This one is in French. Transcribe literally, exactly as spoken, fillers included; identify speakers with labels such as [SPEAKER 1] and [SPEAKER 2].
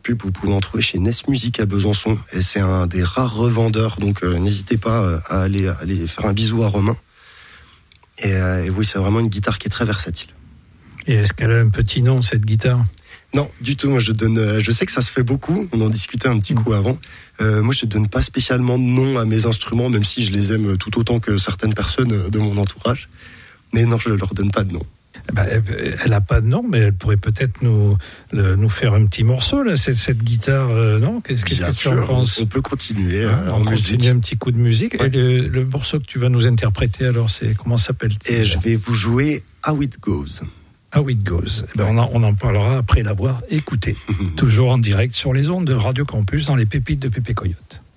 [SPEAKER 1] pub, vous pouvez en trouver chez Ness Music à Besançon. Et c'est un des rares revendeurs, donc euh, n'hésitez pas euh, à, aller, à aller faire un bisou à Romain. Et, euh, et oui, c'est vraiment une guitare qui est très versatile.
[SPEAKER 2] Et est-ce qu'elle a un petit nom, cette guitare ?
[SPEAKER 1] Non, du tout. Moi, je donne. Je sais que ça se fait beaucoup. On en discutait un petit coup avant. Euh, moi, je donne pas spécialement de nom à mes instruments, même si je les aime tout autant que certaines personnes de mon entourage. Mais non, je leur donne pas de nom.
[SPEAKER 2] Bah, elle a pas de nom, mais elle pourrait peut-être nous le, nous faire un petit morceau là, cette, cette guitare. Euh, non, qu'est-ce, qu'est-ce que tu en penses ?
[SPEAKER 1] On peut continuer.
[SPEAKER 2] Ouais,
[SPEAKER 1] euh,
[SPEAKER 2] on
[SPEAKER 1] en
[SPEAKER 2] continue
[SPEAKER 1] musique.
[SPEAKER 2] un petit coup de musique. Ouais. Et le, le morceau que tu vas nous interpréter, alors, c'est comment s'appelle-t-il ?
[SPEAKER 1] Et je vais vous jouer How It Goes.
[SPEAKER 2] How It Goes. Eh ben, on, en, on en parlera après l'avoir écouté. Toujours en direct sur les ondes de Radio Campus dans les pépites de Pépé Coyote.